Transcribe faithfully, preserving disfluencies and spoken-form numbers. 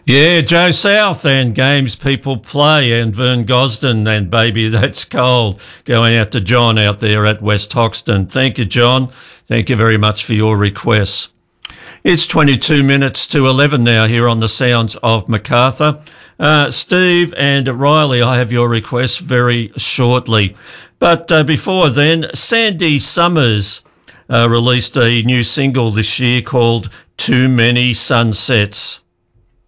Yeah, Joe South and Games People Play and Vern Gosden and Baby That's Cold going out to John out there at West Hoxton. Thank you, John. Thank you very much for your requests. It's twenty-two minutes to eleven now here on the Sounds of Macarthur. Uh, Steve and Riley, I have your requests very shortly. But uh, before then, Sandy Summers uh, released a new single this year called Too Many Sunsets.